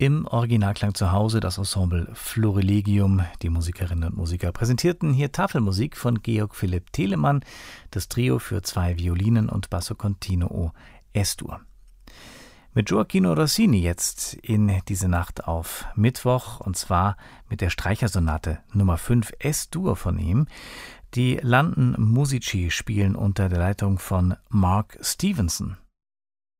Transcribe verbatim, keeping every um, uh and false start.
Im Originalklang zu Hause das Ensemble Florilegium. Die Musikerinnen und Musiker präsentierten hier Tafelmusik von Georg Philipp Telemann, das Trio für zwei Violinen und Basso Continuo Es-Dur. Mit Gioacchino Rossini jetzt in diese Nacht auf Mittwoch, und zwar mit der Streichersonate Nummer fünf Es-Dur von ihm. Die London Musici spielen unter der Leitung von Mark Stevenson.